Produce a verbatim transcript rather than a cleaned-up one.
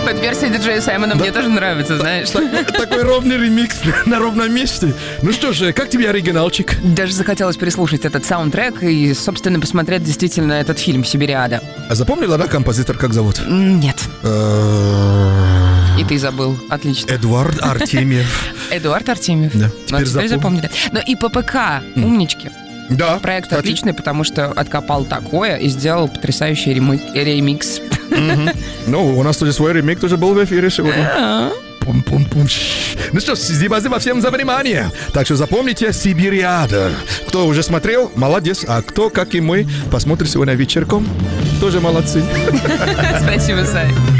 Вот версия диджея Саймона мне тоже нравится, знаешь. Такой ровный ремикс на ровном месте. Ну что же, как тебе оригиналчик? Даже захотелось переслушать этот саундтрек и, собственно, посмотреть действительно этот фильм «Сибириада». А запомнила, да, композитор, как зовут? Нет. И ты забыл. Отлично. Эдуард Артемьев. Эдуард Артемьев. Да, теперь, теперь запомнили. Ну и ППК, умнички. Да. Проект кстати. отличный, потому что откопал такое и сделал потрясающий реми- ремикс. Ну, у нас тоже свой ремейк тоже был в эфире сегодня. Пум-пум-пум. Ну что ж, спасибо всем за внимание. Так что запомните «Сибириада». Кто уже смотрел, молодец. А кто, как и мы, посмотрит сегодня вечерком, тоже молодцы. Спасибо, Сай.